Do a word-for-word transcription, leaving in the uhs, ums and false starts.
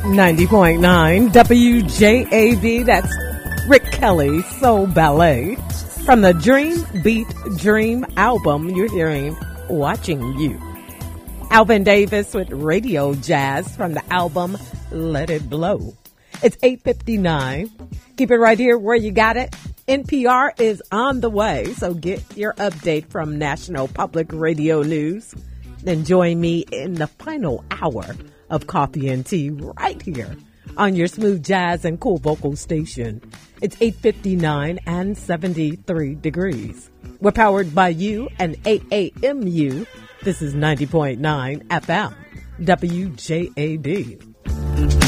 ninety point nine W J A D. That's Rick Kelly Soul Ballet. From the Dream Beat Dream album, you're hearing Watching You. Alvin Davis with Radio Jazz from the album Let It Blow. It's eight fifty-nine. Keep it right here where you got it. N P R is on the way, so get your update from National Public Radio News. Then join me in the final hour of Coffee and Tea right here on your smooth jazz and cool vocal station. It's eight fifty-nine and seventy-three degrees. We're powered by you and A A M U. This is ninety point nine F M, W J A D.